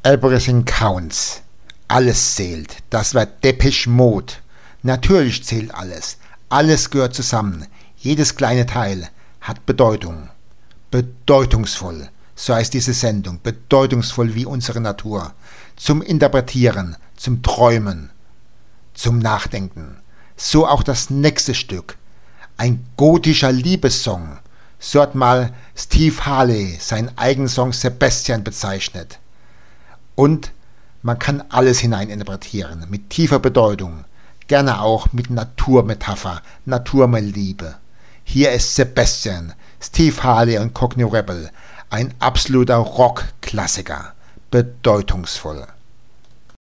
Everything counts. Alles zählt. Das war Depeche Mode. Natürlich zählt alles. Alles gehört zusammen. Jedes kleine Teil hat Bedeutung. Bedeutungsvoll. So heißt diese Sendung. Bedeutungsvoll wie unsere Natur. Zum Interpretieren, zum Träumen, zum Nachdenken. So auch das nächste Stück. Ein gotischer Liebessong. So hat mal Steve Harley seinen eigenen Song Sebastian bezeichnet. Und man kann alles hineininterpretieren, mit tiefer Bedeutung, gerne auch mit Naturmetapher, Naturliebe. Hier ist Sebastian, Steve Harley und Cockney Rebel, ein absoluter Rock-Klassiker, bedeutungsvoll.